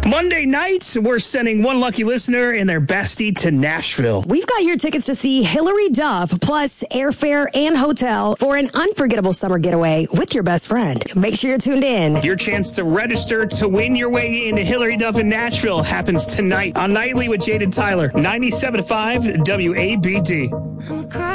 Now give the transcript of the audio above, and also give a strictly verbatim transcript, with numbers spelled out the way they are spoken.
Monday night, we're sending one lucky listener and their bestie to Nashville. We've got your tickets to see Hilary Duff, plus airfare and hotel for an unforgettable summer getaway with your best friend. Make sure you're tuned in. Your chance to register to win your way into Hilary Duff in Nashville happens tonight on Nightly with Jade and Tyler, ninety-seven point five W A B D.